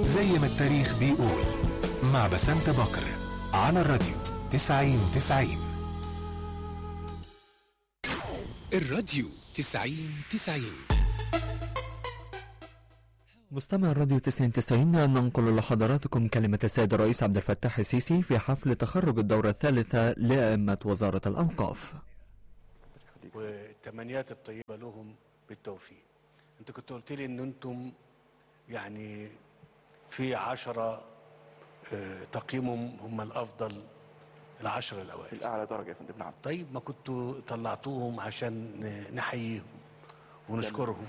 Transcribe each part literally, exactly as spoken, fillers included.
زي ما التاريخ بيقول، مع بسنت بكر على الراديو تسعين تسعين. الراديو تسعين تسعين. مستمع الراديو تسعين تسعين، ننقل لحضراتكم كلمة السيد الرئيس عبد الفتاح السيسي في حفل تخرج الدورة الثالثة لأئمة وزارة الأوقاف. والتمنيات الطيبة لهم بالتوفيق. انت كنت قلت لي ان انتم يعني في عشرة اه تقييمهم هم الافضل، العشرة الاوائل الاعلى درجة يا فندم. نعم. طيب ما كنتوا طلعتوهم عشان نحييهم ونشكرهم،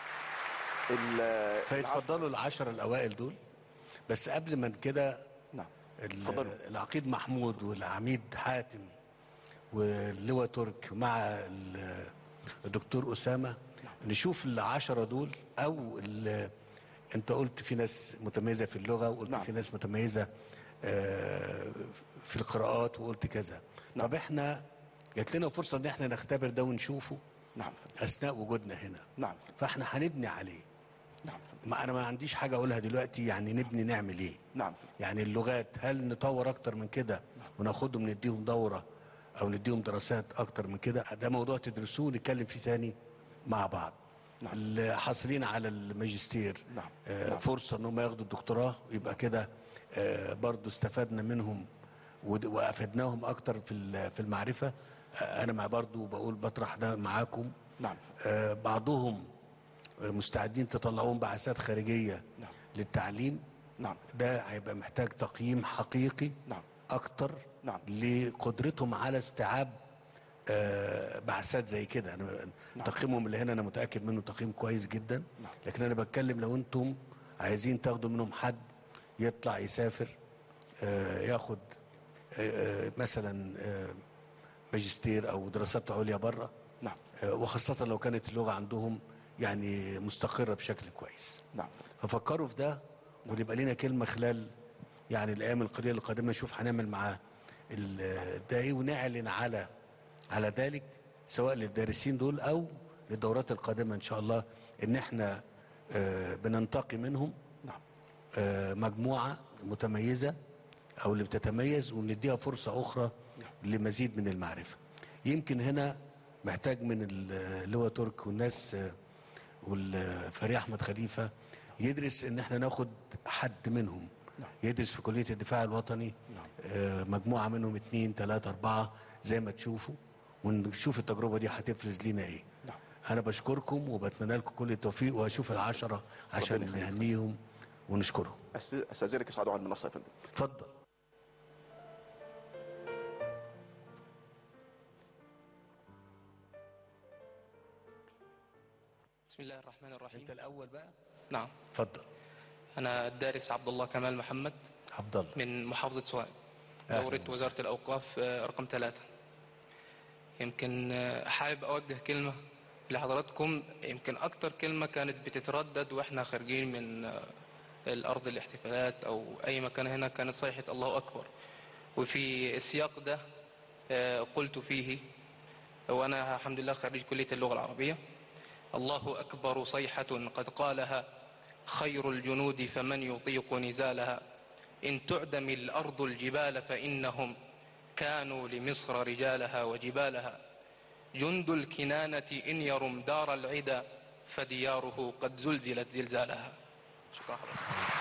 فيتفضلوا العشرة الاوائل دول. بس قبل من كده نعم العقيد محمود والعميد حاتم واللواء ترك مع الدكتور أسامة، نشوف العشرة دول. أو أنت قلت في ناس متميزة في اللغة، وقلت نعم. في ناس متميزة في القراءات، وقلت كذا. نعم. طب احنا جات لنا فرصة ان احنا نختبر ده ونشوفه نعم أثناء وجودنا هنا. نعم. فاحنا هنبني عليه. نعم. ما أنا ما عنديش حاجة أقولها دلوقتي، يعني نبني نعمل إيه؟ نعم. يعني اللغات هل نطور أكتر من كده وناخدهم نديهم دورة أو نديهم دراسات أكتر من كده؟ ده موضوع تدرسوه نتكلم فيه ثاني مع بعض. نعم. اللي حاصلين على الماجستير نعم. آه نعم. فرصة إنهم ياخدوا الدكتوراه، يبقى كده آه برضو استفدنا منهم وأفدناهم أكتر في في المعرفة. آه أنا مع برضو بقول بطرح ده معاكم. نعم. آه بعضهم مستعدين تطلعون بعثات خارجية نعم. للتعليم. نعم. ده هيبقى محتاج تقييم حقيقي نعم. أكتر نعم. لقدرتهم على استيعاب آه بعثات زي كده. أنا نعم. تقييمهم اللي هنا أنا متأكد منه تقييم كويس جدا. نعم. لكن أنا بتكلم لو أنتم عايزين تاخدوا منهم حد يطلع يسافر آه ياخد آه مثلا آه ماجستير أو دراسات عليا بره. نعم. آه وخاصة لو كانت اللغة عندهم يعني مستقرة بشكل كويس. نعم. ففكروا في ده، ونبقى لنا كلمة خلال يعني الأيام القليلة القادمة، نشوف هنعمل معاه ده ايه، ونعلن على على ذلك سواء للدارسين دول أو للدورات القادمة إن شاء الله، إن احنا آه بننتقي منهم نعم. آه مجموعة متميزة أو اللي بتتميز، ونديها فرصة أخرى لمزيد من المعرفة. يمكن هنا محتاج من اللواء ترك والناس آه والفريق أحمد خليفة يدرس ان احنا ناخد حد منهم نعم. يدرس في كلية الدفاع الوطني. نعم. آه مجموعة منهم اتنين تلاتة اربعة زي ما تشوفوا، ونشوف التجربة دي هتفرز لنا ايه. نعم. انا بشكركم وبتمنى لكم كل التوفيق، واشوف العشرة عشان نهنيهم ونشكرهم. استاذنك يسعدوا على المنصة يا فندم. اتفضل. بسم الله الرحمن الرحيم. انت الاول بقى. نعم. اتفضل. انا الدارس عبد الله كمال محمد. عبد الله من محافظة سوهاج، دورة وزارة الأوقاف رقم ثلاثة. يمكن حابب أوجه كلمة لحضراتكم، يمكن أكتر كلمة كانت بتتردد وإحنا خارجين من الأرض الاحتفالات أو أي مكان هنا، كانت صيحة الله أكبر. وفي السياق ده قلت فيه، وأنا الحمد لله خريج كلية اللغة العربية: الله أكبر صيحة قد قالها خير الجنود فمن يطيق نزالها، إن تعدم الأرض الجبال فإنهم كانوا لمصر رجالها وجبالها، جند الكنانة إن يرم دار العدا فدياره قد زلزلت زلزالها. شكرا حضرتك.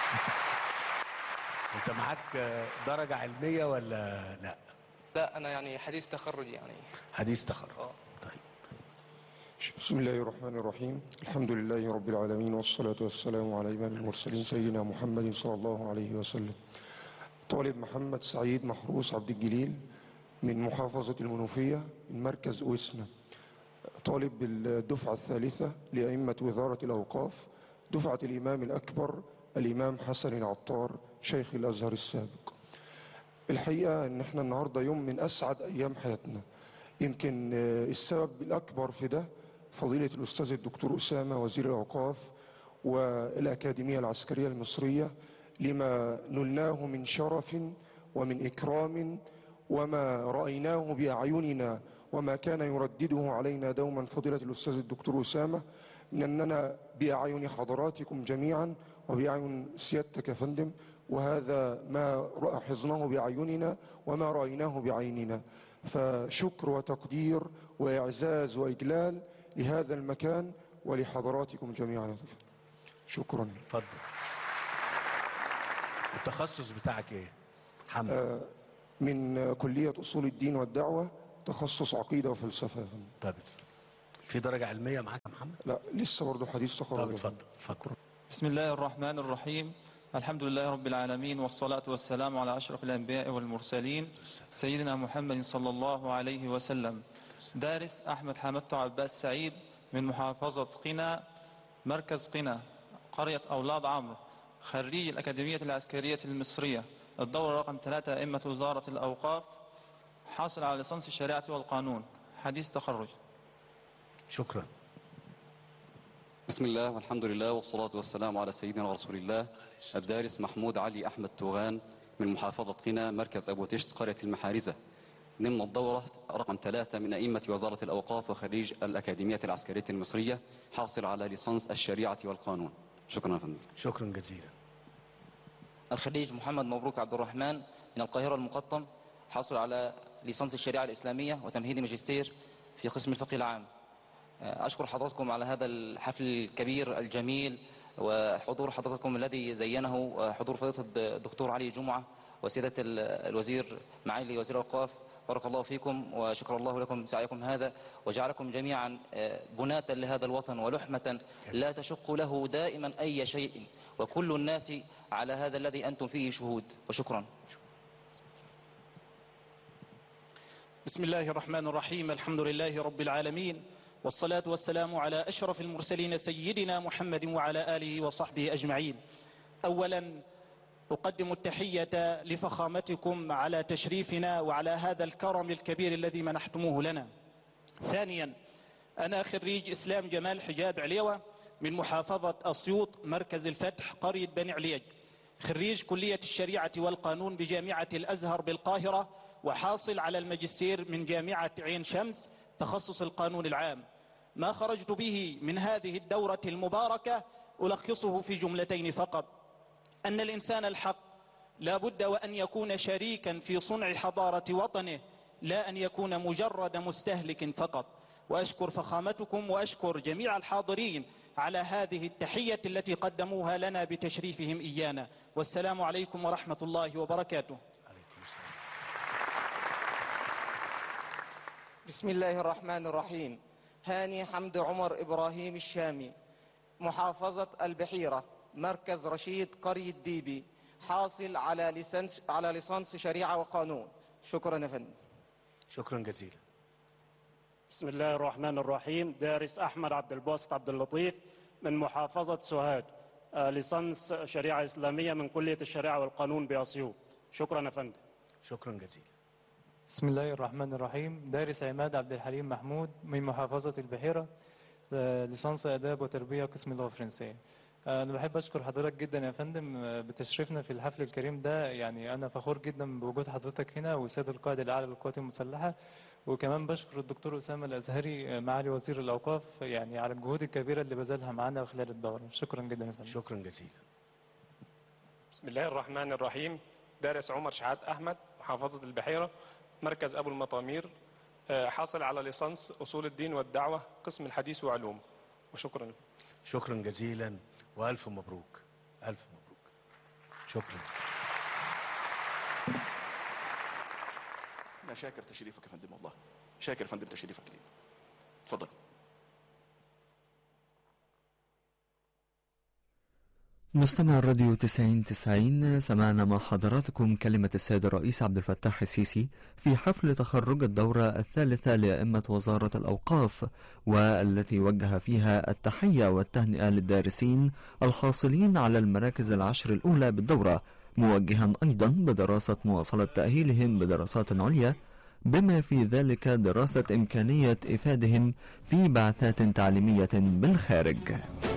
أنت معاك درجة علمية ولا لا؟ لا أنا يعني حديث تخرج. يعني حديث تخرج. آه. طيب. بسم الله الرحمن الرحيم. الحمد لله رب العالمين، والصلاة والسلام على إمام المرسلين سيدنا محمد صلى الله عليه وسلم. طالب محمد سعيد محروس عبد الجليل من محافظة المنوفية من مركز أوسنا، طالب الدفعة الثالثة لأئمة وزارة الأوقاف، دفعة الإمام الأكبر الإمام حسن العطار شيخ الأزهر السابق. الحقيقة أن احنا النهاردة يوم من أسعد أيام حياتنا. يمكن السبب الأكبر في ده فضيلة الأستاذ الدكتور أسامة وزير الأوقاف والأكاديمية العسكرية المصرية لما نلناه من شرف ومن إكرام، وما رأيناه بأعيننا وما كان يردده علينا دوما فضيلة الأستاذ الدكتور أسامة من أننا بأعين حضراتكم جميعا وبأعين سيادتك يا فندم، وهذا ما حفظناه بأعيننا وما رأيناه بعيننا. فشكر وتقدير وإعزاز وإجلال لهذا المكان ولحضراتكم جميعا. شكرا. اتفضل. التخصص بتاعك ايه محمد؟ آه من كلية أصول الدين والدعوة، تخصص عقيدة وفلسفة. طب في درجة علمية معاك يا محمد؟ لا لسه برضه حديث تخرج. طب اتفضل اتفضل. بسم الله الرحمن الرحيم. الحمد لله رب العالمين، والصلاة والسلام على أشرف الأنبياء والمرسلين سيدنا محمد صلى الله عليه وسلم. دارس أحمد حمدتو عباس سعيد من محافظة قنا، مركز قنا، قرية أولاد عمرو، خريج الأكاديمية العسكرية المصرية، الدورة رقم ثلاثة أئمة وزارة الأوقاف، حاصل على ليسانس الشريعة والقانون، حديث تخرج. شكرا. بسم الله والحمد لله والصلاة والسلام على سيدنا رسول الله. الدارس محمود علي أحمد توغان من محافظة قنا، مركز أبو تشت، قرية المحارزة، ضمن الدورة رقم ثلاثة من أئمة وزارة الأوقاف وخريج الأكاديمية العسكرية المصرية، حاصل على ليسانس الشريعة والقانون. شكرا يا فندم. شكرا جزيلا. الخريج محمد مبروك عبد الرحمن من القاهرة المقطم، حاصل على ليسانس الشريعة الإسلامية وتمهيدي ماجستير في قسم الفقه العام. أشكر حضراتكم على هذا الحفل الكبير الجميل، وحضور حضراتكم الذي زينه حضور فضيلة الدكتور علي جمعة وسيادة الوزير معالي وزير الأوقاف. بارك الله فيكم وشكر الله لكم سعيكم هذا، وجعلكم جميعا بناة لهذا الوطن ولحمة لا تشق له دائما أي شيء، وكل الناس على هذا الذي أنتم فيه شهود. وشكرا. بسم الله الرحمن الرحيم. الحمد لله رب العالمين، والصلاة والسلام على أشرف المرسلين سيدنا محمد وعلى آله وصحبه أجمعين. أولا أقدم التحية لفخامتكم على تشريفنا وعلى هذا الكرم الكبير الذي منحتموه لنا. ثانيا أنا خريج إسلام جمال حجاب عليوة من محافظة أسيوط، مركز الفتح، قرية بني عليج، خريج كلية الشريعة والقانون بجامعة الأزهر بالقاهرة، وحاصل على الماجستير من جامعة عين شمس، تخصص القانون العام. ما خرجت به من هذه الدورة المباركة ألخصه في جملتين فقط: أن الإنسان الحق لا بد وأن يكون شريكا في صنع حضارة وطنه، لا أن يكون مجرد مستهلك فقط. وأشكر فخامتكم وأشكر جميع الحاضرين على هذه التحية التي قدموها لنا بتشريفهم إيانا. والسلام عليكم ورحمة الله وبركاته. بسم الله الرحمن الرحيم. هاني حمد عمر إبراهيم الشامي، محافظة البحيرة، مركز رشيد، قرية ديبي، حاصل على ليسانس على ليسانس شريعة وقانون. شكرا يا فندم. شكرا جزيلا. بسم الله الرحمن الرحيم. دارس أحمد عبد الباسط عبد اللطيف من محافظة سوهاج، آه ليسانس شريعة إسلامية من كلية الشريعة والقانون بأسيوط. شكرا يا فندم. شكرا جزيلا. بسم الله الرحمن الرحيم. دارس عماد عبد الحليم محمود من محافظة البحيرة، ليسانس آداب وتربية، قسم اللغة الفرنسية. أنا بحب أشكر حضرتك جدا يا فندم بتشريفنا في الحفل الكريم ده. يعني أنا فخور جدا بوجود حضرتك هنا وسيد القائد الأعلى للقوات المسلحة، وكمان بشكر الدكتور أسامة الأزهري معالي وزير الأوقاف يعني على الجهود الكبيرة اللي بذلها معنا خلال الدورة. شكرا جدا يا فندم. شكرا جزيلا. بسم الله الرحمن الرحيم. دارس عمر شحات أحمد، محافظة البحيرة، مركز أبو المطامير، حاصل على ليسانس أصول الدين والدعوة، قسم الحديث وعلوم. وشكرا. شكرا جزيلا وألف مبروك. ألف مبروك. شكرا. أنا شاكر تشريفك يا فندم، والله شاكر يا فندم تشريفك لي. تفضل. مستمع الراديو تسعين تسعين، سمعنا مع حضراتكم كلمة السيد الرئيس عبد الفتاح السيسي في حفل تخرج الدورة الثالثة لأئمة وزارة الأوقاف، والتي وجه فيها التحية والتهنئة للدارسين الحاصلين على المراكز العشر الأولى بالدورة، موجها أيضا بدراسة مواصلة تأهيلهم بدراسات عليا، بما في ذلك دراسة إمكانية إفادهم في بعثات تعليمية بالخارج.